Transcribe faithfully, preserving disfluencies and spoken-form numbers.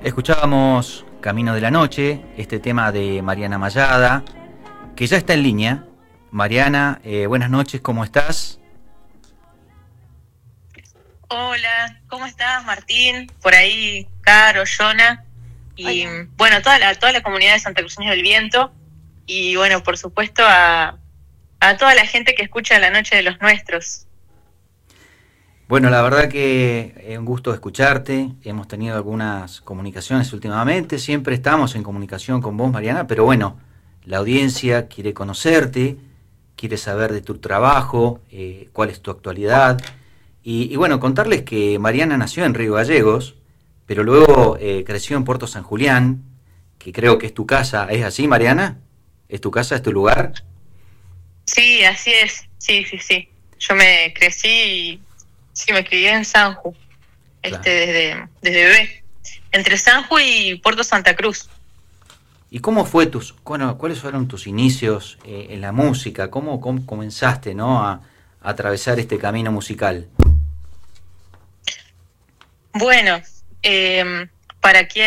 Escuchábamos Camino de la Noche, este tema de Mariana Mayada, que ya está en línea. Mariana, eh, buenas noches, ¿cómo estás? Hola, ¿cómo estás, Martín? Por ahí, Caro, Jonah, y Hola. Bueno, toda la, toda la comunidad de Santa Cruceños del Viento, y bueno, por supuesto a, a toda la gente que escucha La Noche de los Nuestros. Bueno, la verdad que es un gusto escucharte, hemos tenido algunas comunicaciones últimamente, siempre estamos en comunicación con vos, Mariana, pero bueno, la audiencia quiere conocerte, quiere saber de tu trabajo, eh, cuál es tu actualidad, y, y bueno, contarles que Mariana nació en Río Gallegos, pero luego eh, creció en Puerto San Julián, que creo que es tu casa. ¿Es así, Mariana? ¿Es tu casa, es tu lugar? Sí, así es, sí, sí, sí. Yo me crecí y sí, me crié en Sanju, claro. este, desde, desde bebé, entre Sanju y Puerto Santa Cruz. ¿Y cómo fue tus, bueno, cuáles fueron tus inicios eh, en la música? ¿Cómo, cómo comenzaste, ¿no? a, a atravesar este camino musical? Bueno, eh, para quien